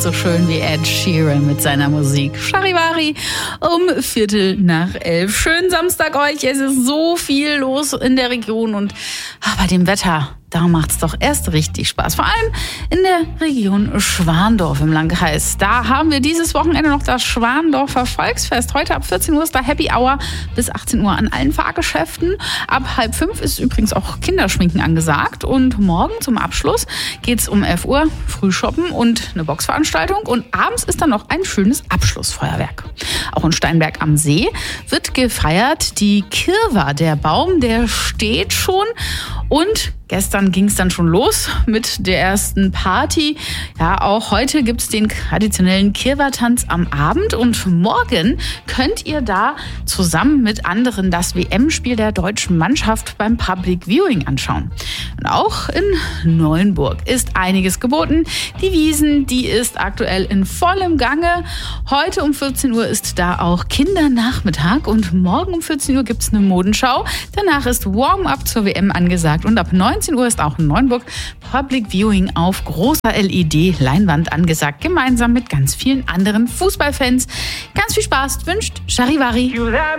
So schön wie Ed Sheeran mit seiner Musik. Charivari um 11:15. Schönen Samstag euch. Es ist so viel los in der Region und bei dem Wetter, da macht's doch erst richtig Spaß. Vor allem in der Region Schwandorf im Landkreis. Da haben wir dieses Wochenende noch das Schwandorfer Volksfest. Heute ab 14 Uhr ist da Happy Hour bis 18 Uhr an allen Fahrgeschäften. Ab 4:30 ist übrigens auch Kinderschminken angesagt. Und morgen zum Abschluss geht's um 11 Uhr Frühshoppen und eine Boxveranstaltung. Und abends ist dann noch ein schönes Abschlussfeuerwerk. Auch in Steinberg am See wird gefeiert. Die Kirwa, der Baum, der steht schon. Und gestern ging es dann schon los mit der ersten Party. Ja, auch heute gibt es den traditionellen Kirwa-Tanz am Abend. Und morgen könnt ihr da zusammen mit anderen das WM-Spiel der deutschen Mannschaft beim Public Viewing anschauen. Und auch in Neuenburg ist einiges geboten. Die Wiesn, die ist aktuell in vollem Gange. Heute um 14 Uhr ist da auch Kindernachmittag. Und morgen um 14 Uhr gibt es eine Modenschau. Danach ist Warm-up zur WM angesagt. Und ab 19 Uhr ist auch in Neuenburg Public Viewing auf großer LED-Leinwand angesagt, gemeinsam mit ganz vielen anderen Fußballfans. Ganz viel Spaß wünscht Charivari.